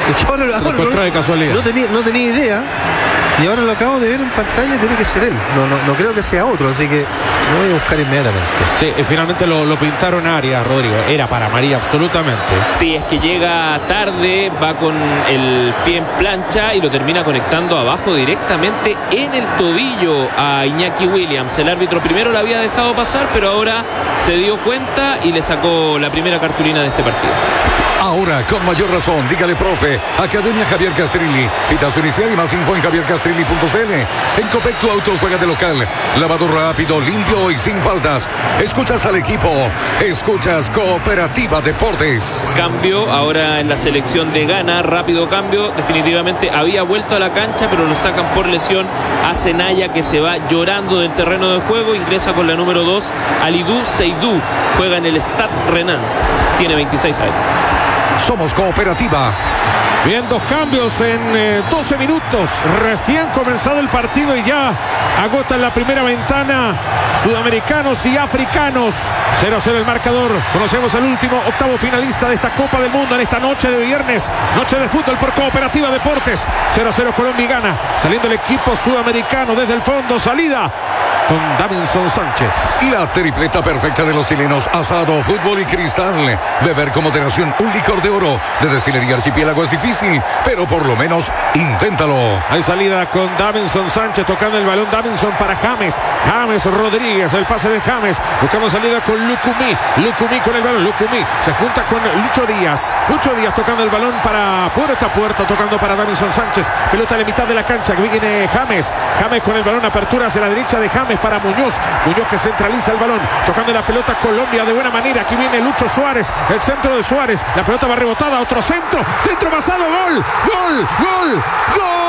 Es que ahora de casualidad. No tenía idea. Y ahora lo acabo de ver en pantalla, tiene que ser él. No creo que sea otro, así que lo voy a buscar inmediatamente. Sí, finalmente lo pintaron a Arias, Rodrigo. Era para María, absolutamente. Sí, es que llega tarde, va con el pie en plancha y lo termina conectando abajo directamente en el tobillo a Iñaki Williams. El árbitro primero la había dejado pasar, pero ahora se dio cuenta y le sacó la primera cartulina de este partido. Ahora, con mayor razón, dígale profe, Academia Javier Castrilli. Pita su inicial y más info en javiercastrilli.cl. En Copec tu auto juega de local. Lavado rápido, limpio y sin faltas. Escuchas al equipo. Escuchas Cooperativa Deportes. Cambio ahora en la selección de Ghana. Rápido cambio. Definitivamente había vuelto a la cancha, pero lo sacan por lesión a Senaya, que se va llorando del terreno de juego. Ingresa con la número 2, Alidou Seydou. Juega en el Stade Rennes. Tiene 26 años. Somos Cooperativa. Bien, 2 cambios en 12 minutos. Recién comenzado el partido y ya agotan la primera ventana sudamericanos y africanos. 0-0 el marcador. Conocemos al último octavo finalista de esta Copa del Mundo en esta noche de viernes. Noche de fútbol por Cooperativa Deportes. 0-0 Colombia y Ghana. Saliendo el equipo sudamericano desde el fondo. Salida con Davinson Sánchez. La tripleta perfecta de los chilenos: asado, fútbol y cristal. Beber con moderación un licor de oro de Destilería Archipiélago es difícil, pero por lo menos inténtalo. Hay salida con Davinson Sánchez tocando el balón. Davinson para James Rodríguez, el pase de James. Buscamos salida con Lucumí con el balón. Lucumí se junta con Lucho Díaz tocando el balón para puerta a puerta, tocando para Davinson Sánchez. Pelota a la mitad de la cancha, que viene James con el balón. Apertura hacia la derecha de James para Muñoz que centraliza el balón, tocando la pelota Colombia de buena manera. Aquí viene Lucho Suárez, el centro de Suárez, la pelota va rebotada, otro centro pasado, gol.